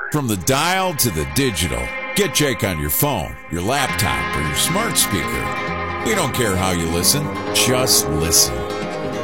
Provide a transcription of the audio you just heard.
From the dial to the digital, get Jake on your phone, your laptop, or your smart speaker. We don't care how you listen, just listen.